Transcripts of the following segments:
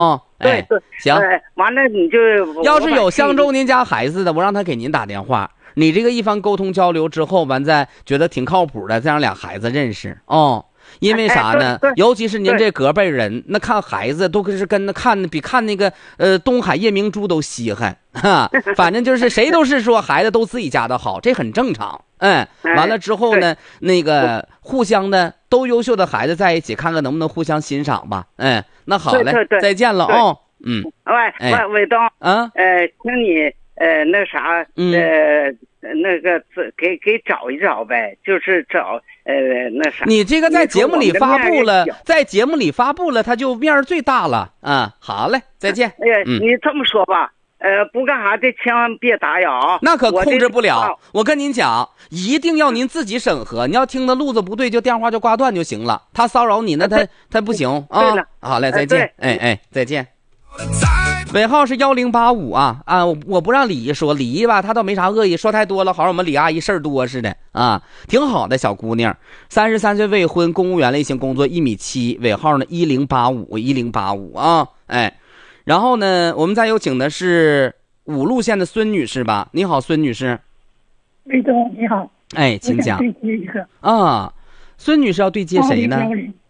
啊。哎， 对， 行， 完了你就要是有相中您家孩子的，我让他给您打电话。你这个一番沟通交流之后，完再觉得挺靠谱的，再让俩孩子认识哦。因为啥呢？尤其是您这隔辈人，那看孩子都是跟那看比看那个东海夜明珠都稀罕哈。反正就是谁都是说孩子都自己家的好，这很正常。完了之后呢，那个互相的都优秀的孩子在一起，看看能不能互相欣赏吧。那好嘞，再见了哦。 喂，伟东啊， 请你那啥那个给找一找呗，就是找那啥。 你这个在节目里发布了，在节目里发布了，它就面最大了啊。好嘞，再见。 你这么说吧，不干啥的千万别打扰。 那可控制不了，我跟您讲，一定要您自己审核。你要听他路子不对，就电话就挂断就行了。他骚扰你，那他不行啊。 对了， 好嘞，再见。再见。尾号是1085啊！我不让李姨说，李姨吧，她倒没啥恶意，说太多了，好像我们李阿姨事儿多似的啊，挺好的小姑娘，33岁未婚，公务员类型工作，1.7米，尾号呢1085啊！然后呢，我们再有请的是五路县的孙女士吧？你好，孙女士。 魏东你好。 请讲。 对接一个啊，孙女士要对接谁呢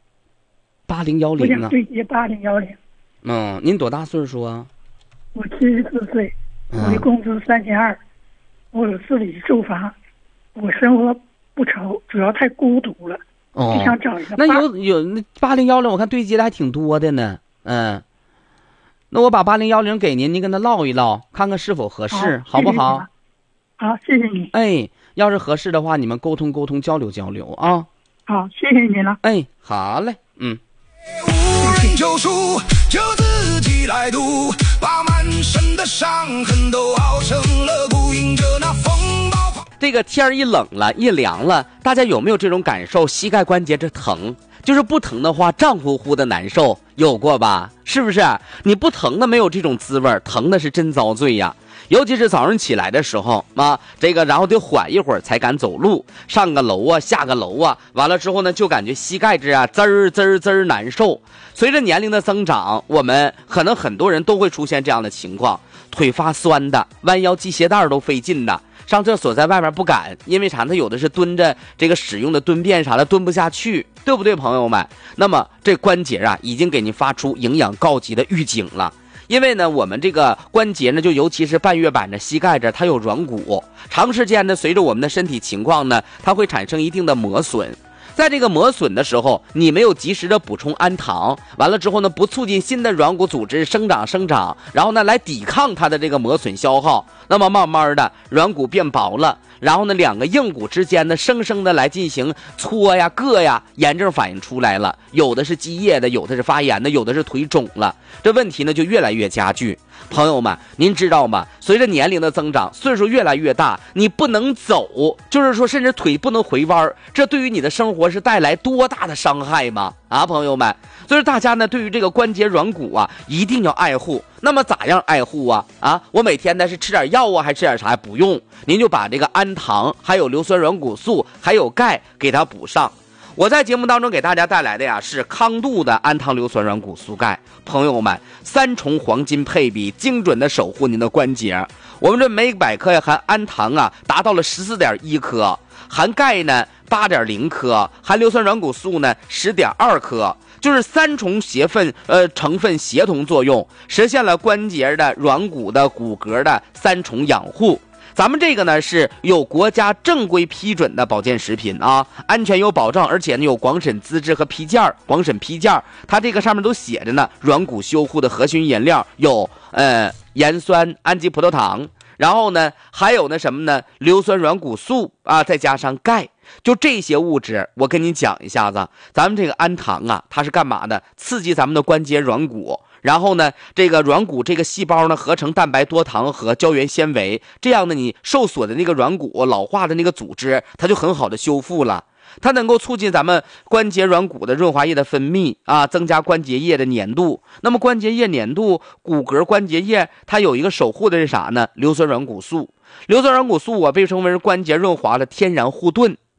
？8010 我想对接8010。 您多大岁数啊？ 我74岁，我的工资3200，我有自己住房，我生活不愁，主要太孤独了。就想找一个。 那有那8010，我看对接的还挺多的呢。那我把8010给您，您跟他唠一唠，看看是否合适，好不好？ 好，谢谢你。 要是合适的话，你们沟通沟通，交流交流啊。 好，谢谢你了。 好嘞， 无人救赎，就自己来赌，把满身的伤痕都熬成了骨，迎着那风暴。 这个天一冷了，一凉了，大家有没有这种感受？膝盖关节这疼，就是不疼的话，胀乎乎的难受，有过吧？是不是？你不疼的没有这种滋味，疼的是真遭罪呀。尤其是早上起来的时候然后得缓一会儿才敢走路，上个楼啊，下个楼啊，完了之后呢，就感觉膝盖子啊滋儿难受。随着年龄的增长，我们可能很多人都会出现这样的情况，腿发酸的，弯腰系鞋带都费劲的，上厕所在外面不敢，因为啥？他有的是蹲着这个使用的蹲便啥的蹲不下去，对不对，朋友们？那么这关节啊，已经给你发出营养告急的预警了。因为呢，我们这个关节呢，就尤其是半月板的膝盖这，它有软骨，长时间呢，随着我们的身体情况呢，它会产生一定的磨损。在这个磨损的时候，你没有及时的补充氨糖，完了之后呢，不促进新的软骨组织生长，然后呢，来抵抗它的这个磨损消耗，那么慢慢的软骨变薄了，然后呢，两个硬骨之间呢，生生的来进行搓呀、硌呀，炎症反应出来了，有的是积液的，有的是发炎的，有的是腿肿了，这问题呢就越来越加剧。朋友们，您知道吗？随着年龄的增长，岁数越来越大，你不能走，就是说甚至腿不能回弯，这对于你的生活是带来多大的伤害吗？朋友们，所以大家呢对于这个关节软骨啊一定要爱护。那么咋样爱护啊？我每天呢是吃点药啊，还吃点啥？不用，您就把这个氨糖还有硫酸软骨素还有钙给它补上。我在节目当中给大家带来的呀是康度的氨糖硫酸软骨素钙，朋友们，3重黄金配比，精准的守护您的关节。我们这每100克含氨糖啊达到了14.1克，含钙呢8.0克，含硫酸软骨素呢10.2克，就是3重成分协同作用，实现了关节的、软骨的、骨骼的3重养护。咱们这个呢是有国家正规批准的保健食品安全有保障，而且呢有广审资质和批件，广审批件它这个上面都写着呢，软骨修护的核心原料有盐酸氨基葡萄糖，然后呢还有什么呢，硫酸软骨素再加上钙，就这些物质我跟你讲一下子。咱们这个氨糖它是干嘛的？刺激咱们的关节软骨，然后呢这个软骨这个细胞呢合成蛋白多糖和胶原纤维，这样呢你受损的那个软骨老化的那个组织它就很好的修复了，它能够促进咱们关节软骨的润滑液的分泌增加关节液的粘度。那么关节液粘度，骨骼关节液它有一个守护的是啥呢？硫酸软骨素。硫酸软骨素被称为关节润滑的天然护盾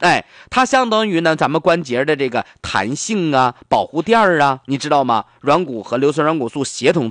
哎，它相当于呢咱们关节的这个弹性啊、保护垫啊，你知道吗？软骨和硫酸软骨素协同